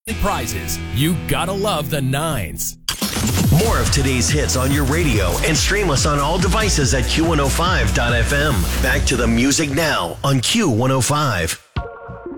prizes. You gotta love the nines. More of today's hits on your radio and stream us on all devices at Q105.FM. Back to the music now on Q105.